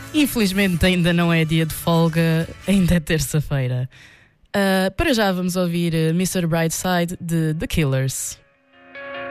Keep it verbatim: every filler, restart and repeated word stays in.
Infelizmente ainda não é dia de folga, ainda é terça-feira. Uh, para já vamos ouvir mister Brightside de The Killers.